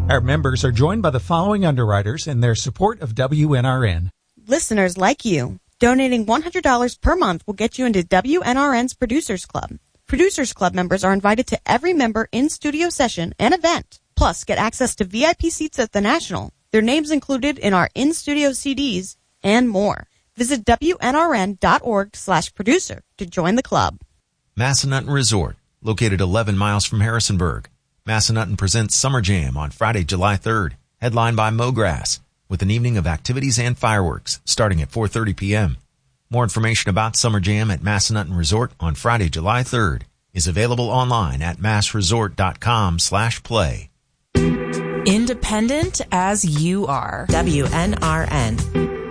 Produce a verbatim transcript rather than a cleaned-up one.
Our members are joined by the following underwriters in their support of W N R N. Listeners like you. Donating one hundred dollars per month will get you into W N R N's Producers Club. Producers Club members are invited to every member in-studio session and event. Plus, get access to V I P seats at the National, their names included in our in-studio C Ds, and more. Visit W N R N dot org slash producer to join the club. Massanutten Resort, located eleven miles from Harrisonburg. Massanutten presents Summer Jam on Friday, July third, headlined by Mograss, with an evening of activities and fireworks starting at four thirty p.m. More information about Summer Jam at Massanutten Resort on Friday, July third is available online at massresort.com slash play. Independent as you are. W N R N.